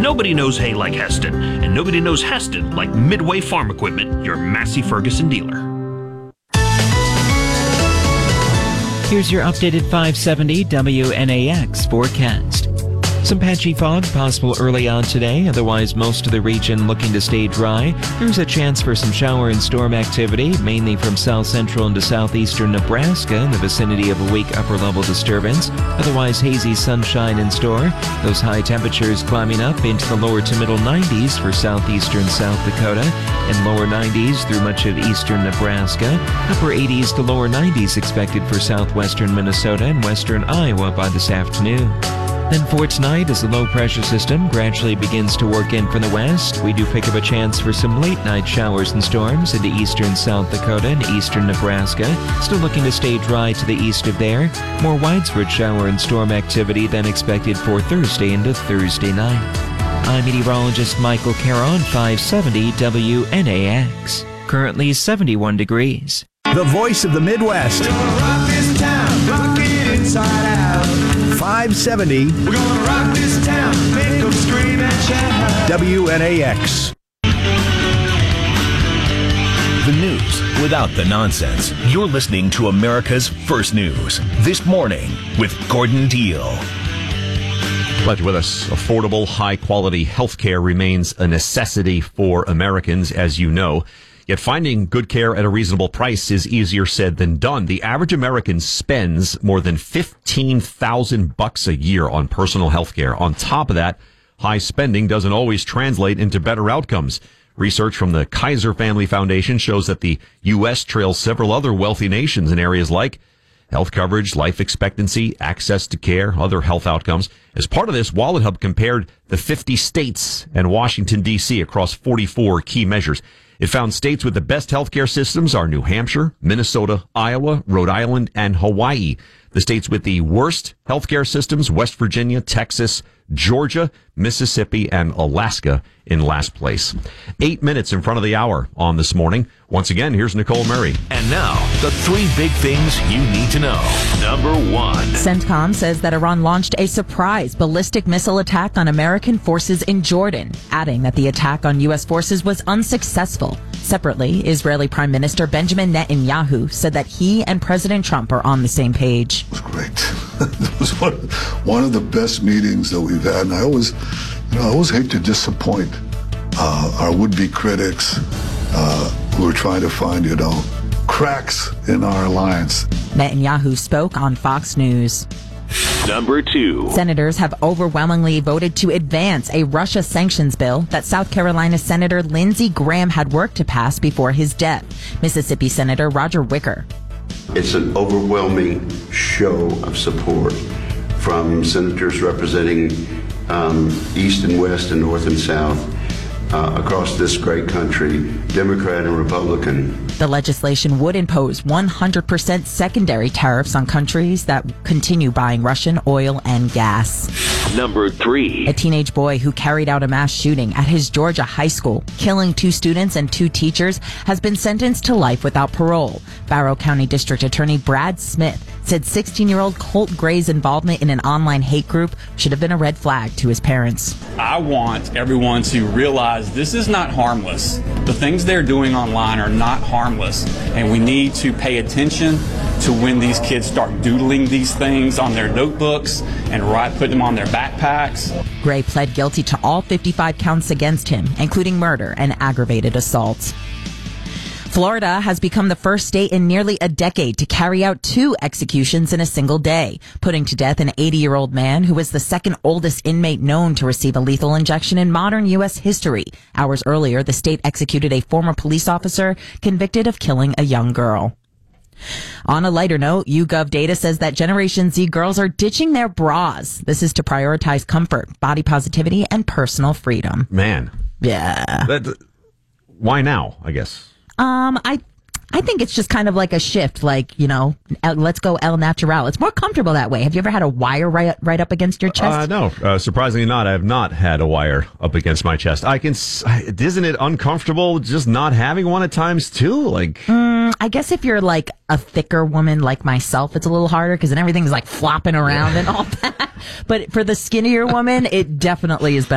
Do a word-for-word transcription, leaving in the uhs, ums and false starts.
Nobody knows hay like Heston, and nobody knows Heston like Midway Farm Equipment, your Massey Ferguson dealer. Here's your updated five seventy W N A X forecast. Some patchy fog possible early on today, otherwise most of the region looking to stay dry. There's a chance for some shower and storm activity, mainly from south central into southeastern Nebraska in the vicinity of a weak upper-level disturbance. Otherwise hazy sunshine in store. Those high temperatures climbing up into the lower to middle nineties for southeastern South Dakota and lower nineties through much of eastern Nebraska. Upper eighties to lower nineties expected for southwestern Minnesota and western Iowa by this afternoon. Then for tonight, as the low-pressure system gradually begins to work in from the west, we do pick up a chance for some late-night showers and storms into eastern South Dakota and eastern Nebraska. Still looking to stay dry to the east of there. More widespread shower and storm activity than expected for Thursday into Thursday night. I'm meteorologist Michael Carroll on five seventy W N A X. Currently seventy-one degrees. The voice of the Midwest. We're gonna rock this town, rock it inside out. five seventy We're gonna rock this town, make them scream and shout. W N A X. The news without the nonsense. You're listening to America's First News This Morning with Gordon Deal. Glad you're with us. Affordable, high-quality health care remains a necessity for Americans, as you know. Yet finding good care at a reasonable price is easier said than done. The average American spends more than fifteen thousand bucks a year on personal health care. On top of that, high spending doesn't always translate into better outcomes. Research from the Kaiser Family Foundation shows that the U S trails several other wealthy nations in areas like health coverage, life expectancy, access to care, other health outcomes. As part of this, Wallet Hub compared the fifty states and Washington, D C across forty-four key measures. It found states with the best healthcare systems are New Hampshire, Minnesota, Iowa, Rhode Island, and Hawaii. The states with the worst healthcare systems, West Virginia, Texas, Georgia, Mississippi, and Alaska in last place. Eight minutes in front of the hour on This Morning. Once again, here's Nicole Murray. And now, the three big things you need to know. Number one. CENTCOM says that Iran launched a surprise ballistic missile attack on American forces in Jordan, adding that the attack on U S forces was unsuccessful. Separately, Israeli Prime Minister Benjamin Netanyahu said that he and President Trump are on the same page. It was great. It was one, one of the best meetings that we've had, and I always, you know, I always hate to disappoint uh, our would-be critics uh, who are trying to find, you know, cracks in our alliance. Netanyahu spoke on Fox News. Number two. Senators have overwhelmingly voted to advance a Russia sanctions bill that South Carolina Senator Lindsey Graham had worked to pass before his death. Mississippi Senator Roger Wicker. It's an overwhelming show of support from senators representing um, East and West and North and South uh, across this great country, Democrat and Republican. The legislation would impose one hundred percent secondary tariffs on countries that continue buying Russian oil and gas. Number three. A teenage boy who carried out a mass shooting at his Georgia high school, killing two students and two teachers, has been sentenced to life without parole. Barrow County District Attorney Brad Smith said sixteen-year-old Colt Gray's involvement in an online hate group should have been a red flag to his parents. I want everyone to realize this is not harmless. The things they're doing online are not harmless, and we need to pay attention to when these kids start doodling these things on their notebooks and write, put them on their backpacks. Gray pled guilty to all fifty-five counts against him, including murder and aggravated assault. Florida has become the first state in nearly a decade to carry out two executions in a single day, putting to death an eighty-year-old man who was the second oldest inmate known to receive a lethal injection in modern U S history. Hours earlier, the state executed a former police officer convicted of killing a young girl. On a lighter note, YouGov data says that Generation Z girls are ditching their bras. This is to prioritize comfort, body positivity, and personal freedom. Man. Yeah. That, why now, I guess? Um, I, I think it's just kind of like a shift, like, you know, let's go El Natural. It's more comfortable that way. Have you ever had a wire right, right up against your chest? Uh, no, uh, surprisingly not. I have not had a wire up against my chest. I can, isn't it uncomfortable just not having one at times too? Like, mm, I guess if you're like a thicker woman like myself, it's a little harder because then everything's like flopping around yeah. and all that. But for the skinnier woman, it definitely is better.